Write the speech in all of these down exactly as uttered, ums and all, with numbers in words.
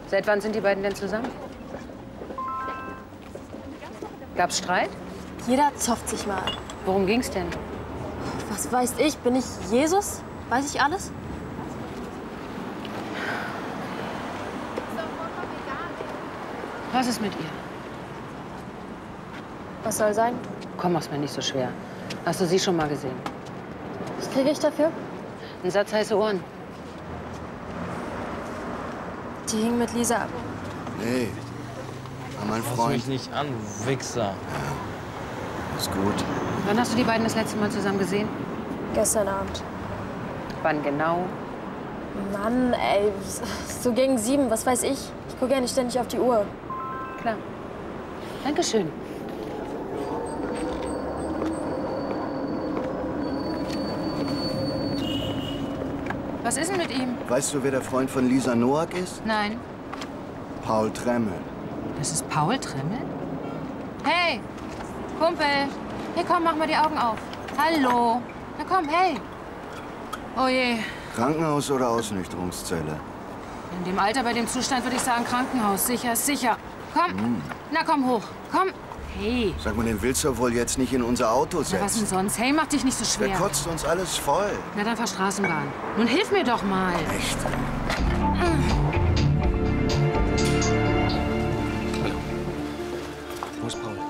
Seit wann sind die beiden denn zusammen? Gab's Streit? Jeder zofft sich mal. Worum ging's denn? Was weiß ich? Bin ich Jesus? Weiß ich alles? Was ist mit ihr? Was soll sein? Komm, mach's mir nicht so schwer. Hast du sie schon mal gesehen? Was kriege ich dafür? Ein Satz heiße Ohren. Die hing mit Lisa ab. Nee, war mein Fass Freund. mich nicht an, Wichser. Ist gut. Wann hast du die beiden das letzte Mal zusammen gesehen? Gestern Abend. Wann genau? Mann, ey. So gegen sieben, was weiß ich. Ich gucke ja nicht ständig auf die Uhr. Klar. Dankeschön. Was ist denn mit ihm? Weißt du, wer der Freund von Lisa Noack ist? Nein. Paul Tremmel. Das ist Paul Tremmel? Hey, Kumpel. Hey, komm, mach mal die Augen auf. Hallo. Na komm, hey. Oh je. Krankenhaus oder Ausnüchterungszelle? In dem Alter, bei dem Zustand würde ich sagen Krankenhaus. Sicher, sicher. Komm. Mm. Na komm hoch. Komm. Hey. Sag mal, den willst du wohl jetzt nicht in unser Auto setzen? Na, was denn sonst? Hey, mach dich nicht so schwer. Der kotzt uns alles voll. Na, dann fahr Straßenbahn. Nun hilf mir doch mal. Echt? Hallo. Wo ist Paul?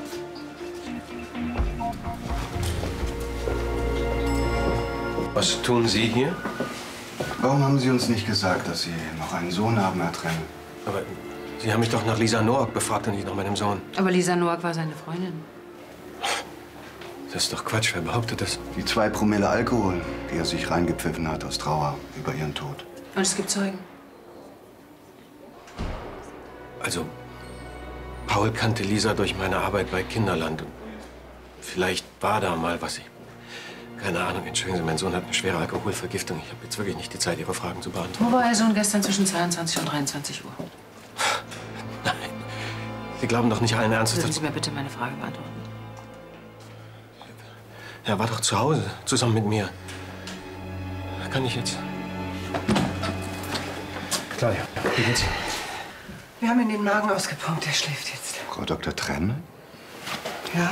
Was tun Sie hier? Warum haben Sie uns nicht gesagt, dass Sie noch einen Sohn haben, Herr Tremmel? Aber Sie haben mich doch nach Lisa Noack befragt und nicht nach meinem Sohn. Aber Lisa Noack war seine Freundin. Das ist doch Quatsch. Wer behauptet das? Die zwei Promille Alkohol, die er sich reingepfiffen hat aus Trauer über ihren Tod. Und es gibt Zeugen. Also, Paul kannte Lisa durch meine Arbeit bei Kinderland. Und vielleicht war da mal was. Ich, keine Ahnung. Entschuldigen Sie, mein Sohn hat eine schwere Alkoholvergiftung. Ich habe jetzt wirklich nicht die Zeit, Ihre Fragen zu beantworten. Wo war Ihr Sohn gestern zwischen zweiundzwanzig und dreiundzwanzig Uhr? Nein. Sie glauben doch nicht allen Ernstes, Würden dass... Sie mir bitte meine Frage beantworten? Er war doch zu Hause, zusammen mit mir. Kann ich jetzt... Claudia, wie geht's? Wir haben ihn den Magen ausgepumpt. Er schläft jetzt. Frau Doktor Tremmel? Ja?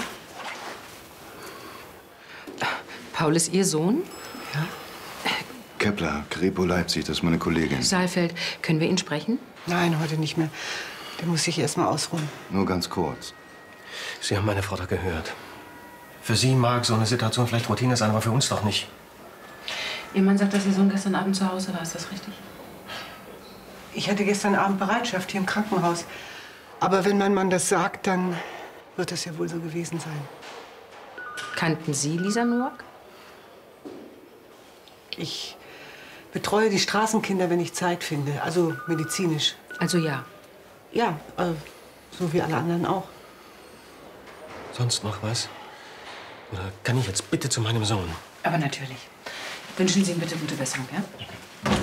Paul ist Ihr Sohn? Ja? Kepler, Kripo Leipzig, das ist meine Kollegin. Saalfeld, können wir ihn sprechen? Nein, heute nicht mehr. Der muss sich erst mal ausruhen. Nur ganz kurz. Sie haben meine Frau da gehört. Für Sie mag so eine Situation vielleicht Routine sein, aber für uns doch nicht. Ihr Mann sagt, dass Ihr Sohn gestern Abend zu Hause war. Ist das richtig? Ich hatte gestern Abend Bereitschaft hier im Krankenhaus. Aber wenn mein Mann das sagt, dann wird es ja wohl so gewesen sein. Kannten Sie Lisa Noack? Ich betreue die Straßenkinder, wenn ich Zeit finde. Also medizinisch. Also ja. Ja, äh, so wie alle anderen auch. Sonst noch was? Oder kann ich jetzt bitte zu meinem Sohn? Aber natürlich. Wünschen Sie ihm bitte gute Besserung, ja?